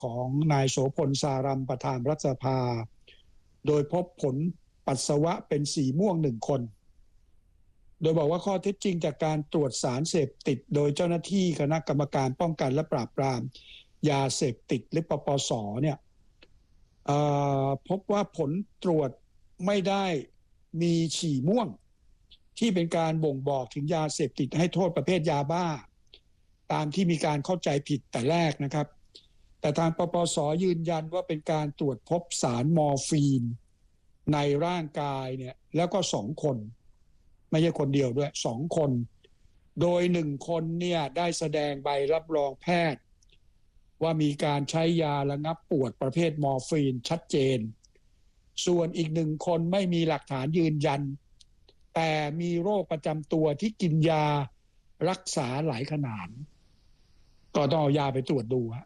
ของนายโสพลสารัมประธานรัฐสภาโดยพบผลปัสสาวะเป็นสีม่วง1 คนโดยบอกว่าข้อเท็จจริงจากการตรวจสารเสพติดโดยเจ้าหน้าที่คณะกรรมการป้องกันและปราบปรามยาเสพติดหรือปปส.เนี่ยพบว่าผลตรวจไม่ได้มีฉี่ม่วงที่เป็นการบ่งบอกถึงยาเสพติดให้โทษประเภทยาบ้าตามที่มีการเข้าใจผิดแต่แรกนะครับแต่ทางปปส.ยืนยันว่าเป็นการตรวจพบสารมอร์ฟีนในร่างกายเนี่ยแล้วก็2 คนไม่ใช่คนเดียวด้วย2 คนโดย1 คนเนี่ยได้แสดงใบรับรองแพทย์ว่ามีการใช้ยาระงับปวดประเภทมอร์ฟีนชัดเจนส่วนอีก1 คนไม่มีหลักฐานยืนยันแต่มีโรคประจำตัวที่กินยารักษาหลายขนาดก็ต้องเอายาไปตรวจดูฮะ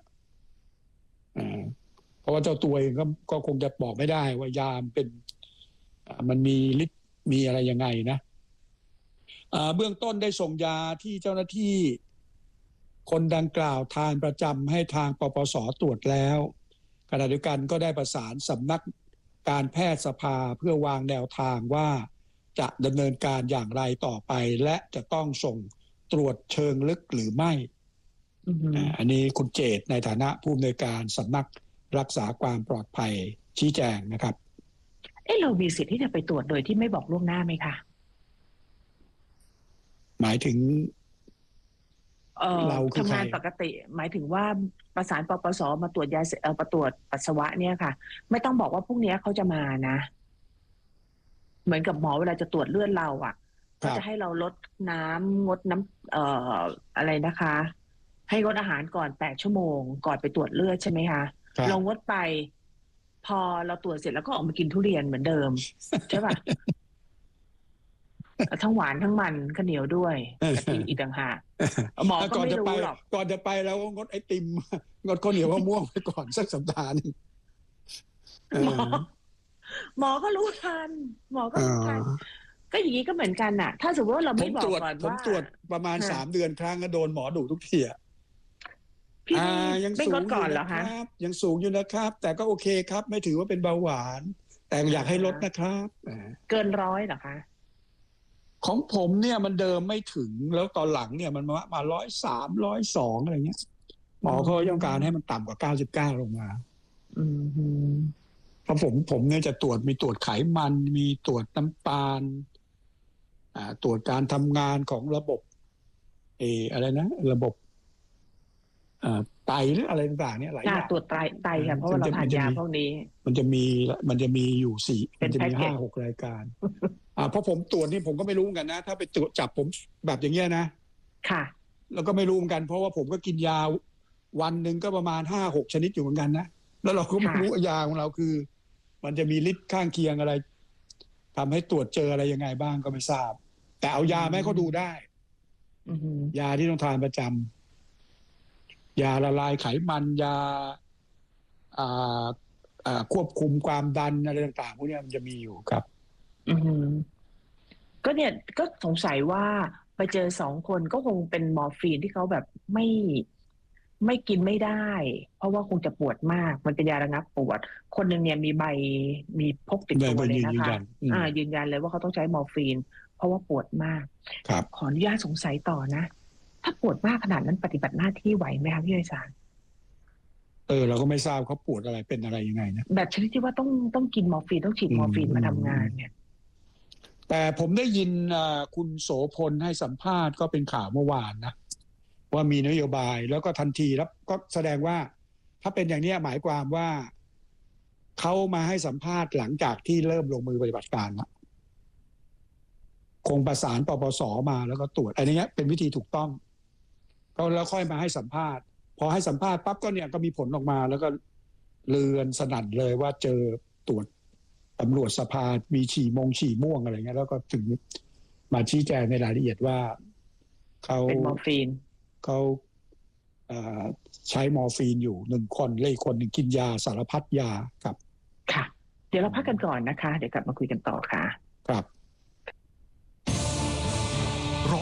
เพราะว่าเจ้าตัวเองก็คงจะบอกไม่ได้ว่ายามันมีฤทธิ์มีอะไรยังไงนะเบื้องต้นได้ส่งยาที่เจ้าหน้าที่คนดังกล่าวทานประจำให้ทางปปส.ตรวจแล้วขณะเดียวกันก็ได้ประสานสำนักการแพทยสภาเพื่อวางแนวทางว่าจะดำเนินการอย่างไรต่อไปและจะต้องส่งตรวจเชิงลึกหรือไม่อันนี้คุณเจตในฐานะผู้อำนวยการสำนักรักษาความปลอดภัยชี้แจงนะครับเรามีสิทธิ์ที่จะไปตรวจโดยที่ไม่บอกล่วงหน้าไหมคะหมายถึงเราทำงานปกติหมายถึงว่าประสานปปส.มาตรวจยามาตรวจปัสสาวะเนี่ยค่ะไม่ต้องบอกว่าพรุ่งนี้เขาจะมานะเหมือนกับหมอเวลาจะตรวจเลือดเราก็จะให้เราลดน้ำงดน้ำอะไรนะคะให้งดอาหารก่อน8 ชั่วโมงก่อนไปตรวจเลือดใช่ไหมคะเรางดไปพอเราตรวจเสร็จแล้วก็ออกมากินทุเรียนเหมือนเดิมใช่ป่ะทั้งหวานทั้งมันข้าวเหนียวด้วยกะทิอีกต่างหากหมอก็ไม่รู้หรอกก่อนจะไปแล้วก็งดไอติมงดข้าวเหนียวมะม่วงไปก่อนสักสัปดาห์นึงหมอก็รู้ทันหมอก็รู้ทันก็อย่างนี้ก็เหมือนกันน่ะถ้าสมมติว่าเราไม่บอกก่อนว่าผมตรวจประมาณ3 เดือนครั้งก็โดนหมอดุทุกทีพี่ยังสูงก่อนเหรอคะยังสูงอยู่นะครับแต่ก็โอเคครับไม่ถือว่าเป็นเบาหวานแต่อยากให้ลดนะครับเกิน100เหรอคะของผมเนี่ยมันเดิมไม่ถึงแล้วตอนหลังเนี่ยมันมา103 102อะไรเงี้ยหมอเขาต้องการให้มันต่ำกว่า99ลงมาเพราะผมเนี่ยจะมีตรวจไขมันมีตรวจน้ำตาลตรวจการทำงานของระบบอะไรนะระบบไตหรืออะไรต่างๆเนี่ยหลายอย่างตรวจไตค่ะเพราะว่าเราทานยาพวกนี้มันจะมีอยู่4มันจะมี5-6 รายการเพราะผมตรวจนี่ผมก็ไม่รู้เหมือนกันนะถ้าไปตรวจจับผมแบบอย่างเงี้ยนะค่ะแล้วก็ไม่รู้เหมือนกันเพราะว่าผมก็กินยาวันหนึ่งก็ประมาณ5-6 ชนิดอยู่เหมือนกันนะแล้วเราก็ไม่รู้ยาของเราคือมันจะมีฤทธิ์ข้างเคียงอะไรทำให้ตรวจเจออะไรยังไงบ้างก็ไม่ทราบแต่เอายาแม่เขาดูได้ยาที่ต้องทานประจำยาละลายไขมันยาควบคุมความดันอะไรต่างๆพวกนี้มันจะมีอยู่ครับก็เนี่ยก็สงสัยว่าไปเจอ2 คนก็คงเป็นมอร์ฟีนที่เขาแบบไม่กินไม่ได้เพราะว่าคงจะปวดมากมันเป็นยาระงับปวดคนหนึ่งเนี่ยมีพกติดตัวเลยนะคะยืนยันเลยว่าเขาต้องใช้มอร์ฟีนเพราะว่าปวดมากขออนุญาตสงสัยต่อนะถ้าปวดมากขนาดนั้นปฏิบัติหน้าที่ไหวไหมคะพี่ไพศาลเราก็ไม่ทราบเขาปวดอะไรเป็นอะไรยังไงนะแบบชนิดที่ว่าต้องกินมอร์ฟีนต้องฉีดมอร์ฟีนมาทำงานเนี่ยแต่ผมได้ยินคุณโสพลให้สัมภาษณ์ก็เป็นข่าวเมื่อวานนะว่ามีนโยบายแล้วก็ทันทีแล้วก็แสดงว่าถ้าเป็นอย่างนี้หมายความว่าเขามาให้สัมภาษณ์หลังจากที่เริ่มลงมือปฏิบัติการแล้วคงประสานปปส.มาแล้วก็ตรวจอันนี้เป็นวิธีถูกต้องก็แล้วค่อยมาให้สัมภาษณ์พอให้สัมภาษณ์ปั๊บก็เนี่ยก็มีผลออกมาแล้วก็เลือนสนั่นเลยว่าเจอตรวจตำรวจสภามีฉี่ม่วงอะไรเงี้ยแล้วก็ถึงมาชี้แจงในรายละเอียดว่าเขาเป็นมอร์ฟีนเขาใช้มอร์ฟีนอยู่1 คนและอีกคนหนึ่งกินยาสารพัดยาครับค่ะเดี๋ยวเราพักกันก่อนนะคะเดี๋ยวกลับมาคุยกันต่อค่ะครับ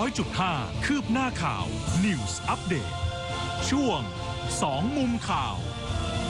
100.5 คืบหน้าข่าว News Update ช่วง2 มุมข่าว